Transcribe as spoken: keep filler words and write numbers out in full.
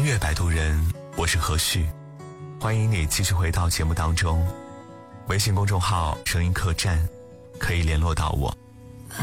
乐摆渡人，我是何旭，欢迎你继续回到节目当中。微信公众号声音客栈可以联络到我。